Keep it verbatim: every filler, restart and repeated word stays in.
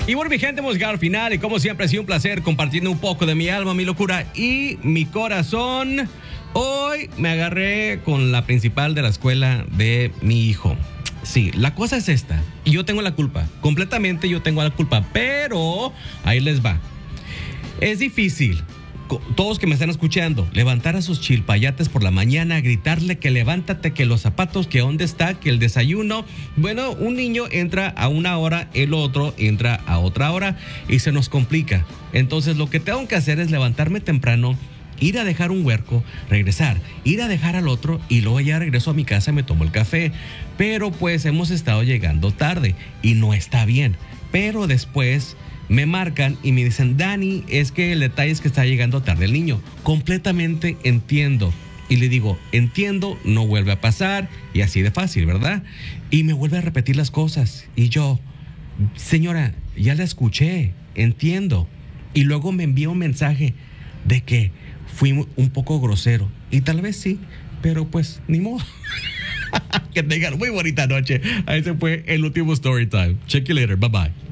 Y bueno, mi gente, hemos llegado al final y como siempre ha sido un placer compartiendo un poco de mi alma, mi locura y mi corazón. Hoy me agarré con la principal de la escuela de mi hijo. Sí, la cosa es esta, y yo tengo la culpa, completamente yo tengo la culpa, pero ahí les va. Es difícil, todos que me están escuchando, levantar a sus chilpayates por la mañana, gritarle que levántate, que los zapatos, que dónde está, que el desayuno. Bueno, un niño entra a una hora, el otro entra a otra hora y se nos complica. Entonces lo que tengo que hacer es levantarme temprano, ir a dejar un huerco, regresar, ir a dejar al otro y luego ya regreso a mi casa y me tomo el café. Pero pues hemos estado llegando tarde y no está bien. Pero después me marcan y me dicen, Dani, es que el detalle es que está llegando tarde el niño. Completamente entiendo. Y le digo, entiendo, no vuelve a pasar y así de fácil, ¿verdad? Y me vuelve a repetir las cosas. Y yo, señora, ya la escuché, entiendo. Y luego me envía un mensaje de que fui un poco grosero. Y tal vez sí, pero pues ni modo. Que tengan muy bonita noche. Ahí se fue el último story time. Check you later. Bye bye.